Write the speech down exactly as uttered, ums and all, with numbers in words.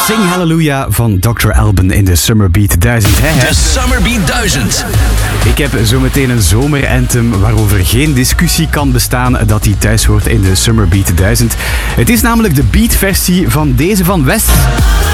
Sing Hallelujah van dokter Alban in de Summer Beat duizend. Hè, hè? De Summer Beat duizend. Ik heb zometeen een zomeranthem waarover geen discussie kan bestaan dat die thuis hoort in de Summer Beat duizend. Het is namelijk de beatversie van deze van Wes.